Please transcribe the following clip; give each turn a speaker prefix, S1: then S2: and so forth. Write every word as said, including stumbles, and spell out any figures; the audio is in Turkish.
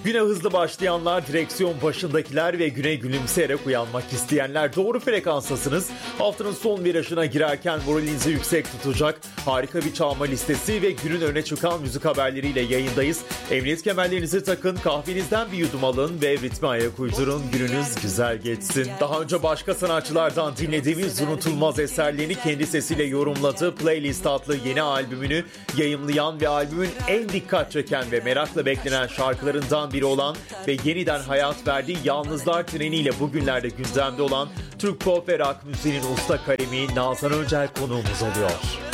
S1: Güne hızlı başlayanlar, direksiyon başındakiler ve güne gülümseyerek uyanmak isteyenler doğru frekanstasınız. Haftanın son virajına girerken moralinizi yüksek tutacak harika bir çalma listesi ve günün öne çıkan müzik haberleriyle yayındayız. Emniyet kemerlerinizi takın, kahvenizden bir yudum alın ve ritme ayak uydurun. Gününüz güzel geçsin. Daha önce başka sanatçılardan dinlediğimiz unutulmaz eserlerini kendi sesiyle yorumladığı Playlist adlı yeni albümünü yayımlayan ve albümün en dikkat çeken ve merakla beklenen şarkılarından biri olan ve yeniden hayat verdiği Yalnızlar Treni'yle bugünlerde gündemde olan Türk pop ve rock müziğinin usta kalemi Nazan Öncel konuğumuz oluyor.